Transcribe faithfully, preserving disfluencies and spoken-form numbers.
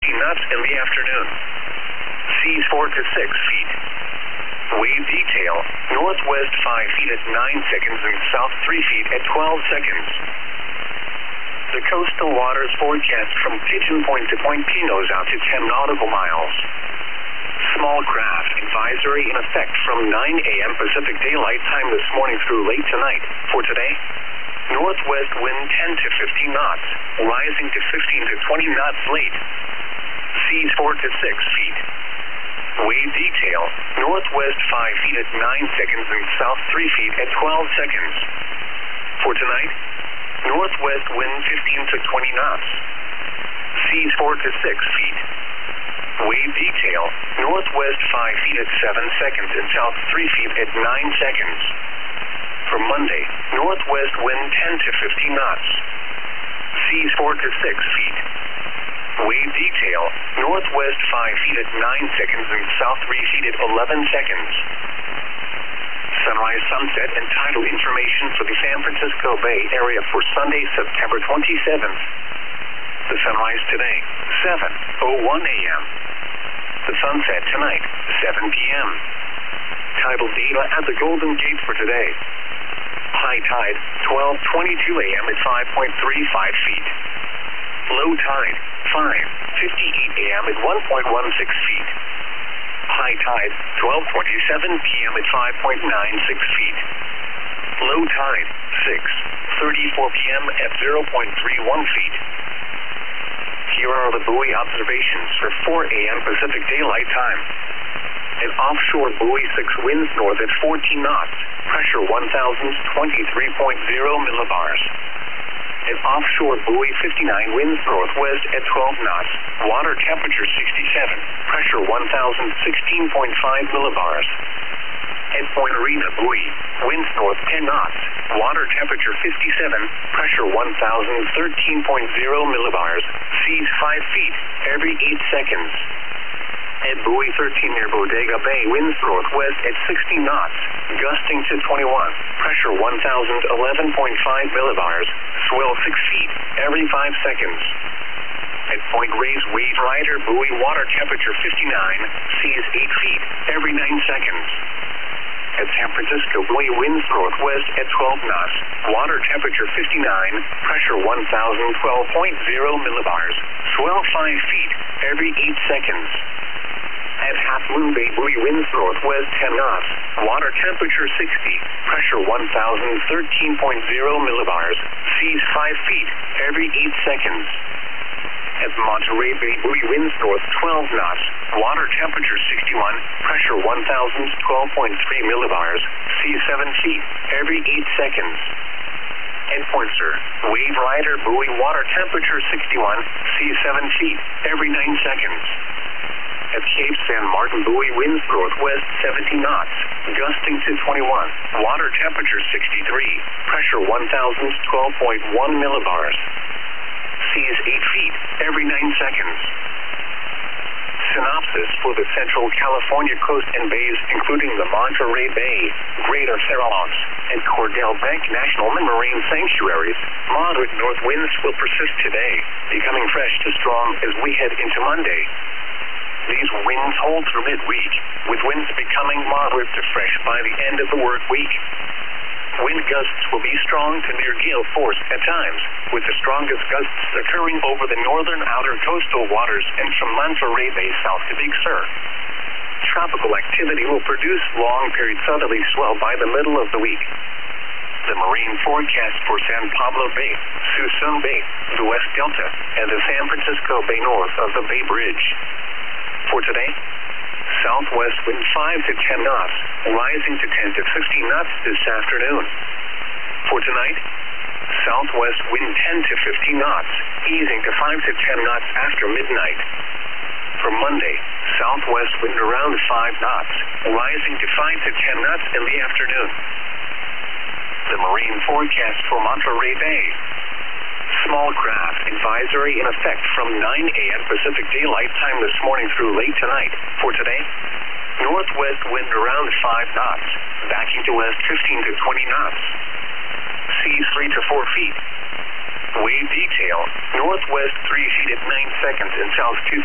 fifteen knots in the afternoon. Seas four to six feet. Wave detail, northwest five feet at nine seconds and south three feet at twelve seconds. The coastal waters forecast from Pigeon Point to Point Pinos out to ten nautical miles. Small craft advisory in effect from nine a m Pacific Daylight Time this morning through late tonight. For today, northwest wind ten to fifteen knots, rising to fifteen to twenty knots late. Seas four to six feet. Wave detail, northwest five feet at nine seconds and south three feet at twelve seconds. For tonight, northwest wind fifteen to twenty knots. Seas four to six feet. Wave detail, northwest five feet at seven seconds and south three feet at nine seconds. For Monday, northwest wind ten to fifteen knots. Seas four to six feet. Wave detail, northwest five feet at nine seconds and south three feet at eleven seconds. Sunrise, sunset, and tidal information for the San Francisco Bay Area for Sunday, September twenty-seventh. The sunrise today, seven oh one a m The sunset tonight, seven p m Tidal data at the Golden Gate for today. High tide, twelve twenty-two a m at five point three five feet. Low tide, five fifty-eight a m at one point one six feet. High tide, twelve twenty-seven p m at five point nine six feet. Low tide, six thirty-four p m at zero point three one feet. Here are the buoy observations for four a m Pacific Daylight Time. An offshore buoy six winds north at fourteen knots, pressure one thousand twenty-three point zero millibars. An offshore buoy fifty-nine winds northwest at twelve knots, water temperature sixty-seven, pressure one thousand sixteen point five millibars. At Point Arena buoy, winds north ten knots, water temperature fifty-seven, pressure one thousand thirteen point zero millibars, seas five feet every eight seconds. At buoy thirteen near Bodega Bay, winds northwest at sixty knots, gusting to twenty-one, pressure one thousand eleven point five millibars, swell six feet every five seconds. At Point Reyes Wave Rider buoy, water temperature fifty-nine, seas eight feet every nine seconds. At San Francisco buoy, winds northwest at twelve knots, water temperature fifty-nine, pressure one thousand twelve point zero millibars, swell five feet every eight seconds. At Half Moon Bay buoy, winds northwest ten knots, water temperature sixty, pressure one thousand thirteen point zero millibars, seas five feet every eight seconds. At Monterey Bay buoy, winds north twelve knots, water temperature sixty-one, pressure one thousand twelve point three millibars, seas seven feet every eight seconds. At Point Sur, Wave Rider buoy, water temperature sixty-one, seas seven feet every nine seconds. At Cape San Martin buoy, winds northwest seventy knots, gusting to twenty-one, water temperature sixty-three, pressure one thousand twelve point one millibars. Seas eight feet every nine seconds. Synopsis for the Central California coast and bays, including the Monterey Bay, Greater Farallones, and Cordell Bank National Marine Sanctuaries. Moderate north winds will persist today, becoming fresh to strong as we head into Monday. These winds hold through midweek, with winds becoming moderate to fresh by the end of the work week. Wind gusts will be strong to near gale force at times, with the strongest gusts occurring over the northern outer coastal waters and from Monterey Bay south to Big Sur. Tropical activity will produce long-period southerly swell by the middle of the week. The marine forecast for San Pablo Bay, Suisun Bay, the West Delta, and the San Francisco Bay north of the Bay Bridge. For today, southwest wind five to ten knots, rising to ten to fifteen knots this afternoon. For tonight, southwest wind ten to fifteen knots, easing to five to ten knots after midnight. For Monday, southwest wind around five knots, rising to five to ten knots in the afternoon. The marine forecast for Monterey Bay. Small craft advisory in effect from nine a m Pacific Daylight Time this morning through late tonight. For today, northwest wind around five knots, backing to west fifteen to twenty knots. Seas three to four feet. Wave detail, northwest three feet at nine seconds and south two